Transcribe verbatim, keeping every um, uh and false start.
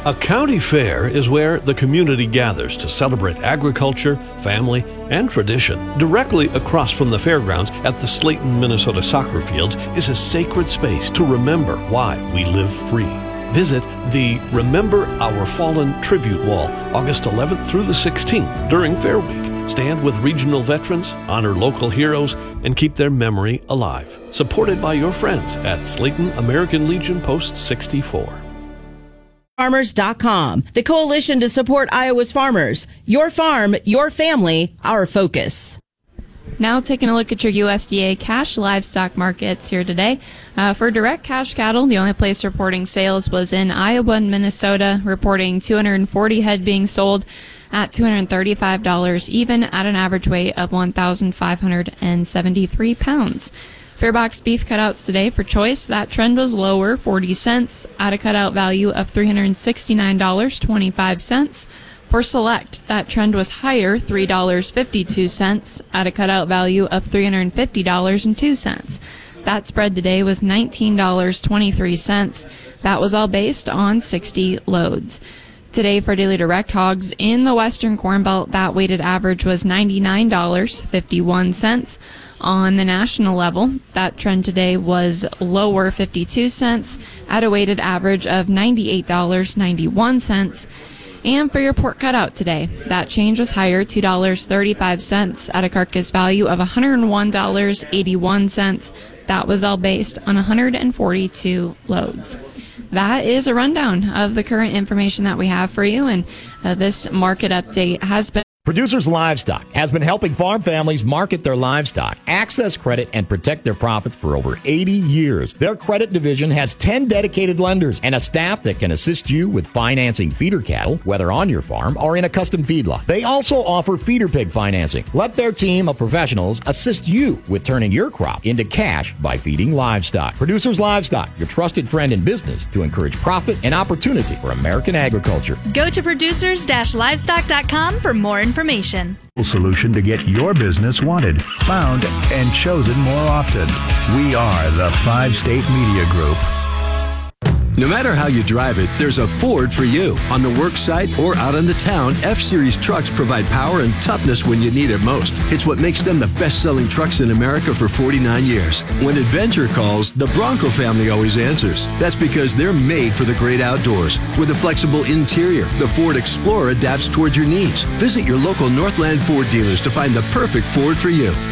A county fair is where the community gathers to celebrate agriculture, family, and tradition. Directly across from the fairgrounds at the Slayton, Minnesota soccer fields is a sacred space to remember why we live free. Visit the Remember Our Fallen Tribute Wall August eleventh through the sixteenth during Fair Week. Stand with regional veterans, honor local heroes, and keep their memory alive. Supported by your friends at Slayton American Legion Post sixty-four. Farmers dot com, the coalition to support Iowa's farmers. Your farm, your family, our focus. Now taking a look at your U S D A cash livestock markets here today. Uh, for direct cash cattle, the only place reporting sales was in Iowa and Minnesota, reporting two hundred forty head being sold at two hundred thirty-five dollars even at an average weight of one thousand five hundred seventy-three pounds. Fairbox beef cutouts today for choice, that trend was lower, forty cents, at a cutout value of three hundred sixty-nine dollars and twenty-five cents. For select, that trend was higher, three dollars and fifty-two cents, at a cutout value of three hundred fifty dollars and two cents. That spread today was nineteen dollars and twenty-three cents. That was all based on sixty loads. Today for daily direct hogs in the Western Corn Belt, that weighted average was ninety-nine dollars and fifty-one cents. On the national level, that trend today was lower, fifty-two cents, at a weighted average of ninety-eight dollars and ninety-one cents. And for your pork cutout today, that change was higher, two dollars and thirty-five cents, at a carcass value of one hundred one dollars and eighty-one cents. That was all based on one hundred forty-two loads. That is a rundown of the current information that we have for you, and uh, this market update has been Producers Livestock has been helping farm families market their livestock, access credit, and protect their profits for over eighty years. Their credit division has ten dedicated lenders and a staff that can assist you with financing feeder cattle, whether on your farm or in a custom feedlot. They also offer feeder pig financing. Let their team of professionals assist you with turning your crop into cash by feeding livestock. Producers Livestock, your trusted friend in business to encourage profit and opportunity for American agriculture. Go to producers livestock dot com for more information. information. Solution to get your business wanted, found, and chosen more often. We are the Five State Media Group. No matter how you drive it, there's a Ford for you. On the work site or out in the town, F-Series trucks provide power and toughness when you need it most. It's what makes them the best-selling trucks in America for forty-nine years. When adventure calls, the Bronco family always answers. That's because they're made for the great outdoors. With a flexible interior, the Ford Explorer adapts toward your needs. Visit your local Northland Ford dealers to find the perfect Ford for you.